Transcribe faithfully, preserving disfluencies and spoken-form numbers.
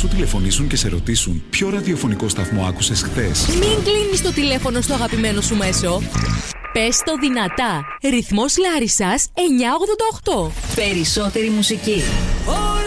σου τηλεφωνήσουν και σε ρωτήσουν ποιο ραδιοφωνικό σταθμό άκουσες χθες? Μην κλείνεις το τηλέφωνο στο αγαπημένο σου μέσο. Πες το δυνατά. Ρυθμός Λάρισσας εννιακόσια ογδόντα οκτώ. Περισσότερη μουσική.